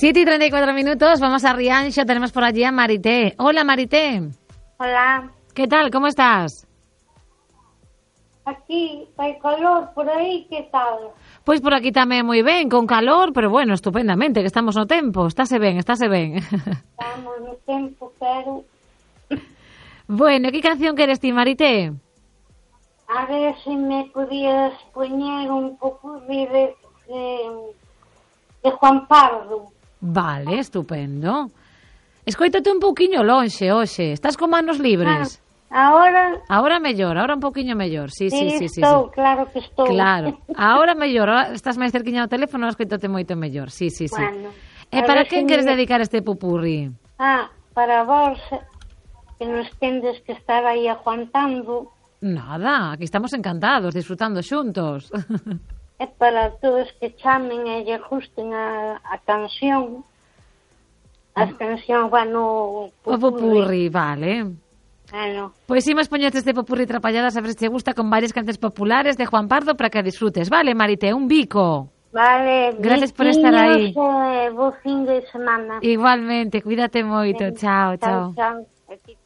7:34, vamos a Rianxo, tenemos por allí a Marité. Hola, Marité. Hola. ¿Qué tal? ¿Cómo estás? Aquí, hay calor por aí, que tal? Pois por aquí tamén moi ben, con calor, pero bueno, estupendamente, que estamos no tempo. Estáse ben. Estamos no tempo, pero... Bueno, que canción queres ti, Marité? A ver se me podías poñer un pouco de Juan Pardo. Vale, estupendo. Escoítate un pouquiño lonxe, hoxe. Estás con manos libres? Ahora mellor, ahora un pouquiño mellor. Sí. Estou, claro que estou. Claro, ahora mellor, ahora estás máis cerquiña ao teléfono, escoítate moito mellor. Sí. Bueno, E para quen queres dedicar este pupurri? Para vos, que nos tendes que estar aí aguantando. Nada, aquí estamos encantados, disfrutando xuntos. É para todos que chamen e lle gusten a canción. As cancións van no O popurri, vale. Bueno. Pois imos poñerte este popurri trapalladas a ver se te gusta con varias canciones populares de Juan Pardo para que disfrutes. Vale, Marité, un bico. Vale. Gracias por estar aí. Bo fin de semana. Igualmente, cuídate moito. Chao. Chao.